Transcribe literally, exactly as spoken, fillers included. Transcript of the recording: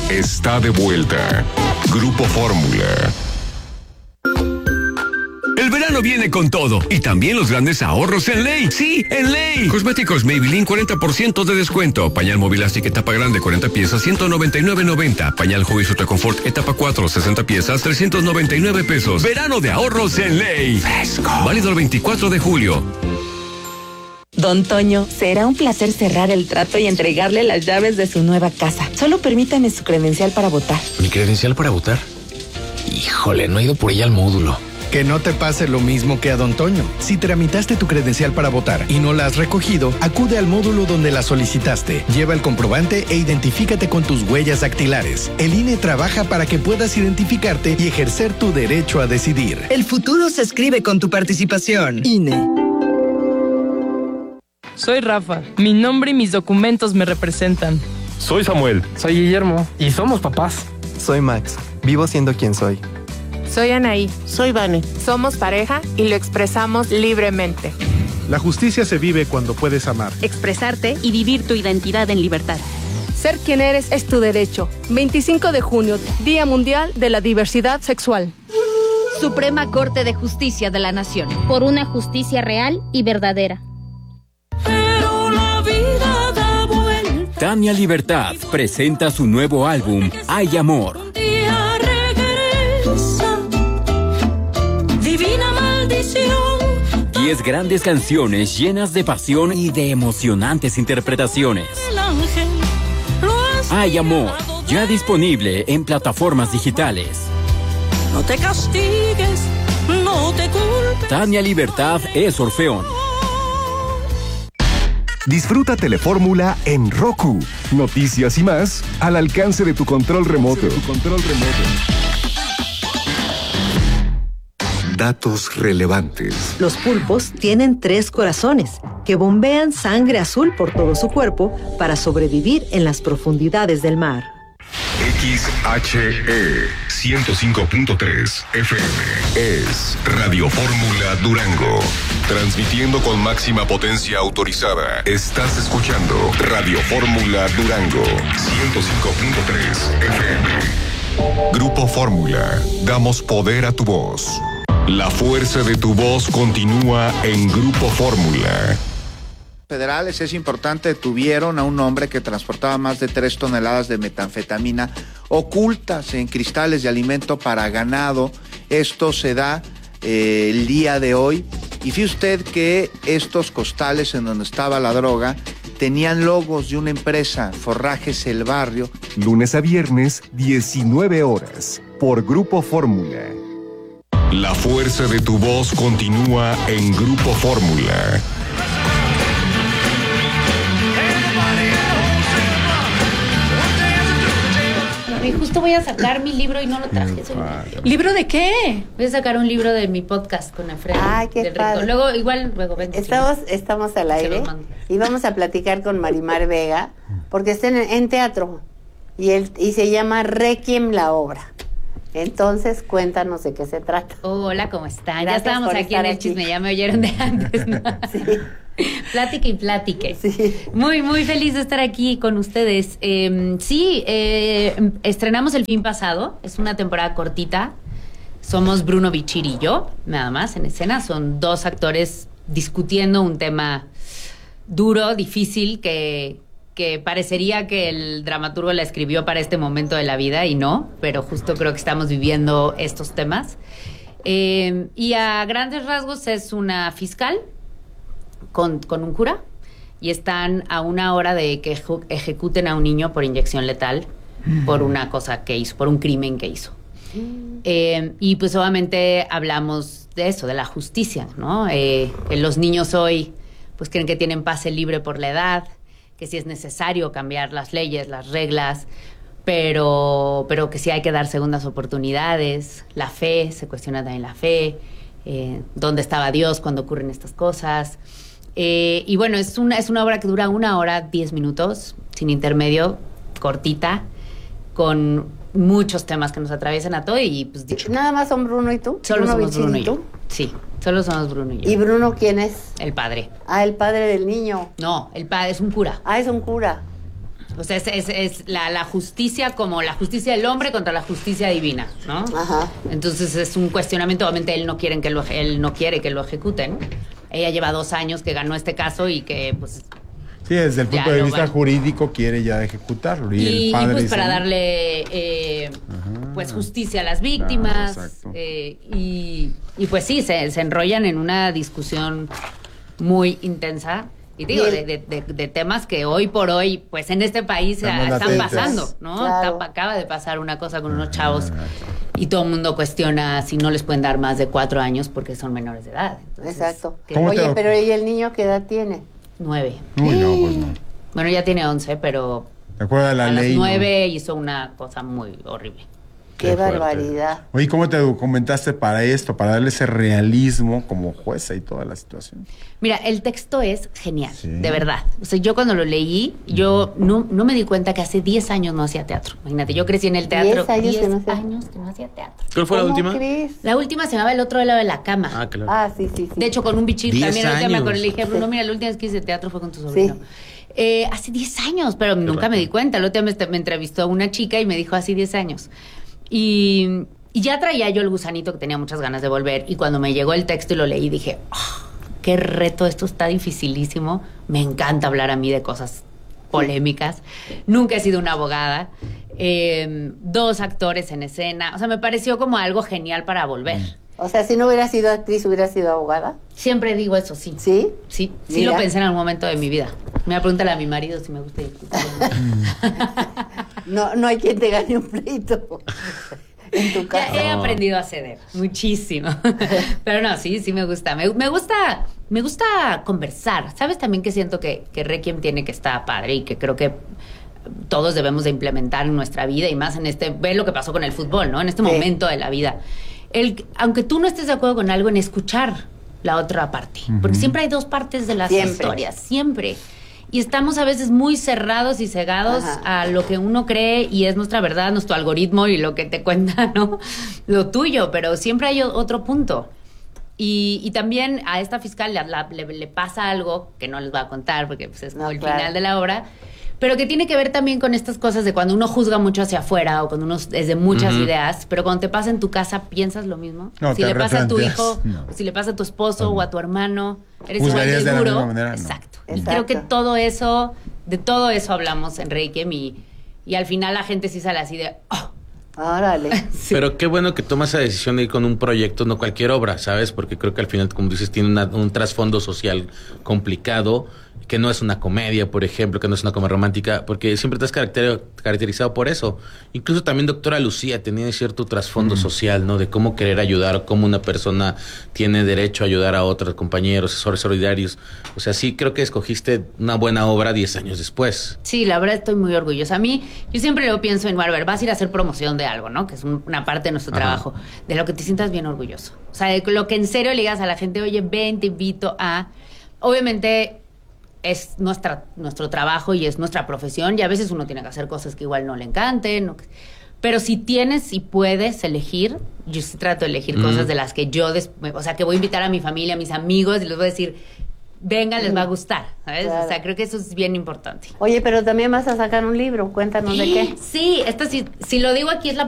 está de vuelta. Grupo Fórmula. El verano viene con todo y también los grandes ahorros en Ley. Sí, en Ley. Cosméticos Maybelline cuarenta por ciento de descuento. Pañal Movilastic etapa grande cuarenta piezas ciento noventa y nueve noventa. Pañal Huggies Ultra Comfort etapa cuatro sesenta piezas trescientos noventa y nueve pesos. Verano de ahorros en Ley. Fresco. Válido el veinticuatro de julio. Don Toño, será un placer cerrar el trato y entregarle las llaves de su nueva casa. Solo permítame su credencial para votar. ¿Mi credencial para votar? Híjole, no he ido por ella al módulo. Que no te pase lo mismo que a Don Toño. Si tramitaste tu credencial para votar y no la has recogido, acude al módulo donde la solicitaste. Lleva el comprobante e identifícate con tus huellas dactilares. El I N E trabaja para que puedas identificarte y ejercer tu derecho a decidir. El futuro se escribe con tu participación. I N E. Soy Rafa. Mi nombre y mis documentos me representan. Soy Samuel. Soy Guillermo. Y somos papás. Soy Max. Vivo siendo quien soy. Soy Anaí. Soy Vane. Somos pareja y lo expresamos libremente. La justicia se vive cuando puedes amar. Expresarte y vivir tu identidad en libertad. Ser quien eres es tu derecho. veinticinco de junio, Día Mundial de la Diversidad Sexual. Suprema Corte de Justicia de la Nación. Por una justicia real y verdadera. Pero la vida da vuelta. Tania Libertad presenta su nuevo álbum, Hay Amor. Divina maldición. Diez grandes canciones llenas de pasión y de emocionantes interpretaciones. El ángel lo has Hay Amor, ya disponible en plataformas digitales. No te castigues, no te culpes. Tania Libertad es Orfeón. Disfruta Telefórmula en Roku. Noticias y más al alcance de tu control remoto. Tu control remoto. Datos relevantes. Los pulpos tienen tres corazones que bombean sangre azul por todo su cuerpo para sobrevivir en las profundidades del mar. X H E ciento cinco punto tres F M es Radio Fórmula Durango. Transmitiendo con máxima potencia autorizada. Estás escuchando Radio Fórmula Durango ciento cinco punto tres F M. Grupo Fórmula. Damos poder a tu voz. La fuerza de tu voz continúa en Grupo Fórmula. Federales, es importante, detuvieron a un hombre que transportaba más de tres toneladas de metanfetamina ocultas en cristales de alimento para ganado. Esto se da eh, el día de hoy. Y fíjese usted que estos costales en donde estaba la droga tenían logos de una empresa, Forrajes El Barrio. Lunes a viernes, diecinueve horas, por Grupo Fórmula. La fuerza de tu voz continúa en Grupo Fórmula. Y justo voy a sacar mi libro y no lo traje. ¿Libro de qué? Voy a sacar un libro de mi podcast con Alfredo. Ay, qué padre. Luego, igual, luego vengo. Estamos, estamos al aire y vamos a platicar con Marimar Vega, porque está en, en teatro y, el, y se llama Requiem la obra. Entonces, cuéntanos de qué se trata. Oh, hola, ¿cómo están? Gracias, ya estábamos aquí en el aquí. chisme, ya me oyeron de antes, ¿no? Sí. Plática y plátique. Sí. Muy, muy feliz de estar aquí con ustedes. Eh, sí, eh, estrenamos el fin pasado, es una temporada cortita. Somos Bruno Bichir y yo, nada más, en escena. Son dos actores discutiendo un tema duro, difícil, que... que parecería que el dramaturgo la escribió para este momento de la vida y no, pero justo creo que estamos viviendo estos temas. Eh, y a grandes rasgos es una fiscal con, con un cura y están a una hora de que ejecuten a un niño por inyección letal mm. por una cosa que hizo, por un crimen que hizo. Mm. Eh, y pues obviamente hablamos de eso, de la justicia, ¿no? Eh, los niños hoy pues creen que tienen pase libre por la edad, que sí es necesario cambiar las leyes, las reglas, pero, pero que sí hay que dar segundas oportunidades. La fe, se cuestiona también la fe, eh, dónde estaba Dios cuando ocurren estas cosas. Eh, y bueno, es una, es una obra que dura una hora, diez minutos, sin intermedio, cortita, con muchos temas que nos atraviesan a todo y pues... ¿Nada más son Bruno y tú? Solo Bruno somos Bichir Bruno y y tú. yo. Sí, solo somos Bruno y yo. ¿Y Bruno quién es? El padre. Ah, el padre del niño. No, el padre es un cura. Ah, es un cura. O sea, es, es, es la, la justicia como la justicia del hombre contra la justicia divina, ¿no? Ajá. Entonces es un cuestionamiento. Obviamente él no quiere que lo, él no quiere que lo ejecuten. Ella lleva dos años que ganó este caso y que, pues... Sí, desde el punto de vista van. jurídico quiere ya ejecutarlo. Y, y, el padre y pues dice, para darle eh, pues justicia a las víctimas. Claro, eh, y, y pues sí, se, se enrollan en una discusión muy intensa. Y digo, de, de, de, de temas que hoy por hoy, pues en este país a, están latentes. pasando, ¿no? Claro. Está, acaba de pasar una cosa con unos chavos y todo el mundo cuestiona si no les pueden dar más de cuatro años porque son menores de edad. Entonces, exacto. Oye, pero ¿y el niño qué edad tiene? Nueve. Uy, no, pues no. Bueno, ya tiene once, pero ¿te acuerdas de la a ley? las nueve ¿no? hizo una cosa muy horrible. Qué, Qué barbaridad. Oye, ¿cómo te documentaste para esto, para darle ese realismo como jueza y toda la situación? Mira, el texto es genial, sí. de verdad. O sea, yo cuando lo leí, yo no, no me di cuenta que hace diez años no hacía teatro. Imagínate, yo crecí en el teatro. diez años, diez que, no hacía... años que no hacía teatro. ¿Cuál fue la última? Crees? La última se llamaba El otro lado de la cama. Ah, claro. Ah, sí, sí, sí. De hecho, con un bichito también. Años. Me acuerdo, le dije, Bruno, mira, la última vez que hice teatro fue con tu sobrino. Sí. Eh, hace diez años, pero Qué nunca rato. me di cuenta. El otro día me, me entrevistó una chica y me dijo, hace diez años. Y, y ya traía yo el gusanito que tenía muchas ganas de volver. Y cuando me llegó el texto y lo leí, dije, oh, qué reto, esto está dificilísimo. Me encanta hablar a mí de cosas polémicas. Nunca he sido una abogada. Eh, dos actores en escena. O sea, me pareció como algo genial para volver. O sea, si no hubiera sido actriz, ¿hubiera sido abogada? Siempre digo eso, sí. ¿Sí? Sí, sí Mira. lo pensé en algún momento de mi vida. Me va a preguntar a mi marido si me gusta discutir. no, no hay quien te gane un pleito en tu casa. Ya he aprendido a ceder, muchísimo. Pero no, sí, sí me gusta. Me, me gusta me gusta conversar. ¿Sabes también que siento que, que Requiem tiene que estar padre y que creo que todos debemos de implementar en nuestra vida y más en este... Ve lo que pasó con el fútbol, ¿no? En este sí. momento de la vida. El, aunque tú no estés de acuerdo con algo, en escuchar la otra parte. Uh-huh. Porque siempre hay dos partes de las siempre. historias, siempre. Y estamos a veces muy cerrados y cegados Ajá. a lo que uno cree y es nuestra verdad, nuestro algoritmo y lo que te cuenta, ¿no? Lo tuyo, pero siempre hay otro punto. Y, y también a esta fiscal la, la, le, le pasa algo que no les voy a contar porque pues, es como no, el claro. final de la obra, pero que tiene que ver también con estas cosas de cuando uno juzga mucho hacia afuera o cuando uno es de muchas uh-huh. ideas, pero cuando te pasa en tu casa, ¿piensas lo mismo? No, si le pasa a tu hijo, no. o si le pasa a tu esposo uh-huh. o a tu hermano, eres igual de duro. Manera, Exacto. No. Y Exacto. creo que todo eso, de todo eso hablamos en Requiem y, y al final la gente sí sale así de... Oh, Órale. Sí. Pero qué bueno que tomas esa decisión de ir con un proyecto, no cualquier obra, ¿sabes? Porque creo que al final, como dices, tiene una, un trasfondo social complicado, que no es una comedia, por ejemplo, que no es una comedia romántica, porque siempre te has caracter- caracterizado por eso. Incluso también Doctora Lucía tenía cierto trasfondo mm. social, ¿no? De cómo querer ayudar, cómo una persona tiene derecho a ayudar a otros compañeros, asesores solidarios. O sea, sí creo que escogiste una buena obra diez años después. Sí, la verdad estoy muy orgullosa. A mí, yo siempre lo pienso en, a ver, vas a ir a hacer promoción de algo, ¿no? Que es un, una parte de nuestro Ajá. trabajo, de lo que te sientas bien orgulloso. O sea, de lo que en serio le digas a la gente, oye, ven, te invito a... Obviamente... es nuestra, nuestro trabajo y es nuestra profesión y a veces uno tiene que hacer cosas que igual no le encanten. No, pero si tienes y puedes elegir, yo sí trato de elegir mm. cosas de las que yo, des, o sea, que voy a invitar a mi familia, a mis amigos y les voy a decir, vengan, les va a gustar, ¿sabes? Claro. O sea, creo que eso es bien importante. Oye, pero también vas a sacar un libro, cuéntanos de qué. Sí, esto sí, si lo digo aquí es la